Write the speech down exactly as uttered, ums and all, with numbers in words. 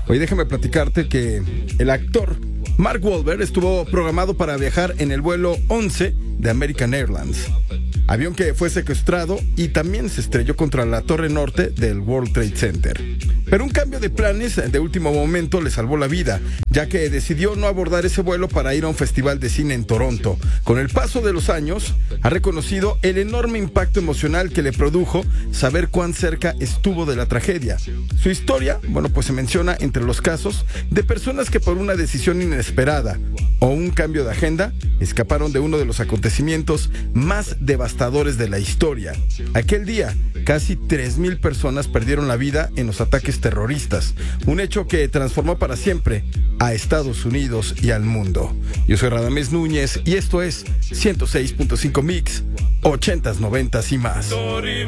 Hoy déjame platicarte que el actor Mark Wahlberg estuvo programado para viajar en el vuelo once de American Airlines, avión que fue secuestrado y también se estrelló contra la torre norte del World Trade Center. Pero un cambio de planes de último momento le salvó la vida, ya que decidió no abordar ese vuelo para ir a un festival de cine en Toronto. Con el paso de los años, ha reconocido el enorme impacto emocional que le produjo saber cuán cerca estuvo de la tragedia. Su historia, bueno, pues se menciona entre los casos de personas que por una decisión inesperada o un cambio de agenda escaparon de uno de los acontecimientos más devastadores de la historia. Aquel día, casi tres mil personas perdieron la vida en los ataques terroristas, un hecho que transformó para siempre a Estados Unidos y al mundo. Yo soy Radamés Núñez y esto es ciento seis punto cinco Mix, ochentas, noventas y más.